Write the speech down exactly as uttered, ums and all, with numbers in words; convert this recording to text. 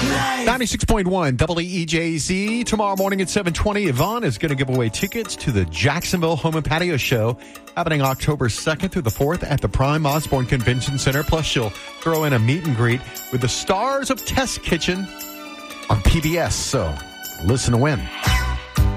ninety-six point one W E J Z. Tomorrow morning at seven twenty, Yvonne is going to give away tickets to the Jacksonville Home and Patio Show happening October second through the fourth at the Prime Osborne Convention Center. Plus, she'll throw in a meet and greet with the stars of Test Kitchen on P B S. So, listen to win.